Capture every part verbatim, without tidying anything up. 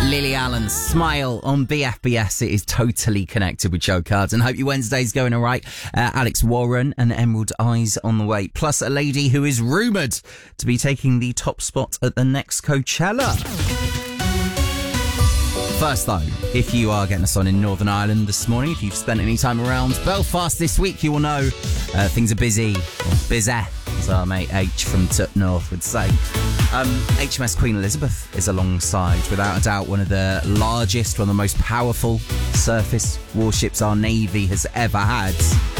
Lily Allen, Smile on B F B S. It is totally connected with Joe Carden. Hope your Wednesday's going all right. Uh, Alex Warren and Emerald Eyes on the way. Plus a lady who is rumoured to be taking the top spot at the next Coachella. First though, if you are getting us on in Northern Ireland this morning, if you've spent any time around Belfast this week, you will know uh, things are busy, or busy, as our mate H from Tut North would say. Um, H M S Queen Elizabeth is alongside, without a doubt, one of the largest, one of the most powerful surface warships our Navy has ever had.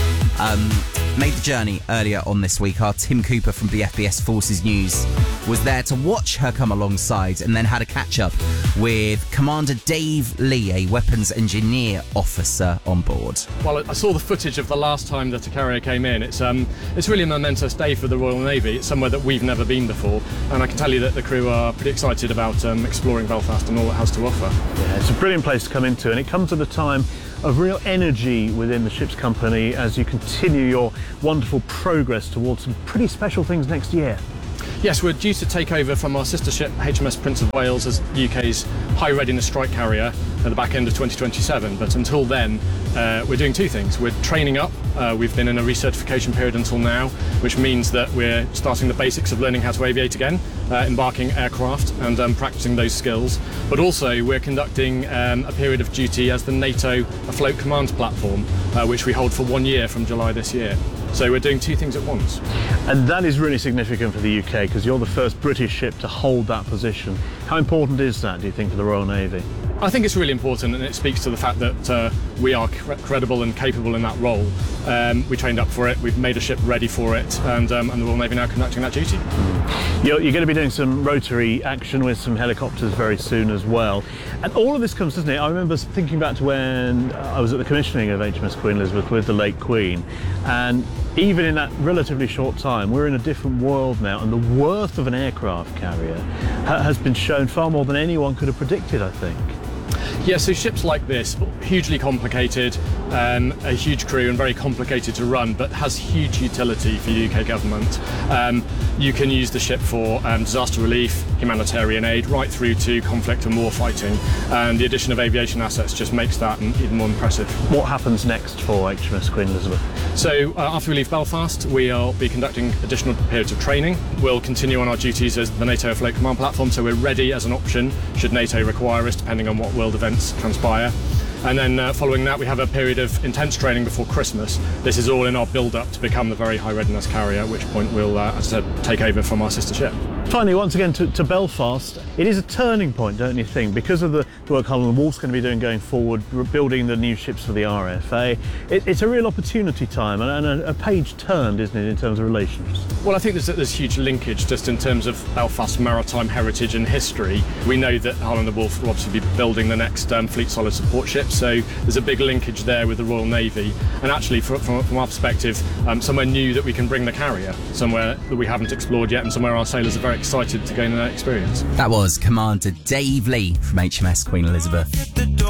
Um, made the journey earlier on this week. Our Tim Cooper from B F B S Forces News was there to watch her come alongside and then had a catch-up with Commander Dave Lee, a weapons engineer officer on board. Well, I saw the footage of the last time that a carrier came in. It's um, it's really a momentous day for the Royal Navy. It's somewhere that we've never been before, and I can tell you that the crew are pretty excited about um, exploring Belfast and all it has to offer. Yeah, it's a brilliant place to come into, and it comes at a time of real energy within the ship's company as you continue your wonderful progress towards some pretty special things next year. Yes, we're due to take over from our sister ship H M S Prince of Wales as U K's high readiness strike carrier at the back end of twenty twenty-seven, but until then uh, we're doing two things. We're training up. Uh, we've been in a recertification period until now, which means that we're starting the basics of learning how to aviate again, uh, embarking aircraft and um, practicing those skills, but also we're conducting um, a period of duty as the NATO Afloat Command Platform, uh, which we hold for one year from July this year. So we're doing two things at once. And that is really significant for the U K because you're the first British ship to hold that position. How important is that, do you think, for the Royal Navy? I think it's really important, and it speaks to the fact that uh, we are cre- credible and capable in that role. Um, we trained up for it, we've made a ship ready for it, and, um, and the Royal Navy now conducting that duty. You're, you're going to be doing some rotary action with some helicopters very soon as well. And all of this comes, doesn't it? I remember thinking back to when I was at the commissioning of H M S Queen Elizabeth with the late Queen, and even in that relatively short time, we're in a different world now, and the worth of an aircraft carrier ha- has been shown far more than anyone could have predicted, I think. Yeah, so ships like this, hugely complicated, um, a huge crew and very complicated to run, but has huge utility for the U K government. Um, you can use the ship for um, disaster relief, humanitarian aid, right through to conflict and war fighting, and the addition of aviation assets just makes that even more impressive. What happens next for H M S Queen Elizabeth? So uh, after we leave Belfast, we'll be conducting additional periods of training. We'll continue on our duties as the NATO Afloat Command Platform, so we're ready as an option should NATO require us, depending on what world events transpire. And then uh, following that, we have a period of intense training before Christmas. This is all in our build-up to become the very high readiness carrier, at which point we'll, uh, as I said, take over from our sister ship. Finally, once again, to, to Belfast, it is a turning point, don't you think? Because of the, the work Harland and Wolff's going to be doing going forward, building the new ships for the R F A, it, it's a real opportunity time and, and a, a page turned, isn't it, in terms of relations? Well, I think there's, there's huge linkage just in terms of Belfast's maritime heritage and history. We know that Harland and Wolff will obviously be building the next um, Fleet Solid Support ship, so there's a big linkage there with the Royal Navy. And actually, from, from, from our perspective, um, somewhere new that we can bring the carrier, somewhere that we haven't explored yet, and somewhere our sailors are very excited to gain that experience. That was Commander Dave Lee from H M S Queen Elizabeth.